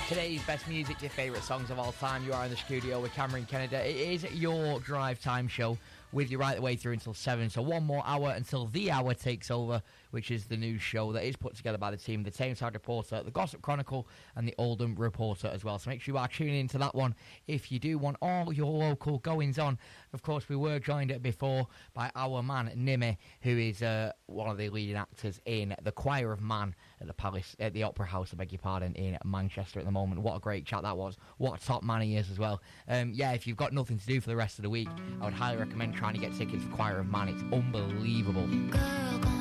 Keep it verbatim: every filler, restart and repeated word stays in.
Today's best music, your favourite songs of all time. You are in the studio with Cameron Kennedy. It is your drive time show with you right the way through until seven. So one more hour until the hour takes over, which is the news show that is put together by the team, the Tameside Reporter, the Gossip Chronicle, and the Oldham Reporter as well. So make sure you are tuning into that one if you do want all your local goings on. Of course, we were joined before by our man Nimi, who is uh, one of the leading actors in The Choir of Man at the Palace, at the Opera House, I beg your pardon, in Manchester at the moment. What a great chat that was. What a top man he is as well. Um, yeah, if you've got nothing to do for the rest of the week, I would highly recommend trying to get tickets for Choir of Man. It's unbelievable. Girl,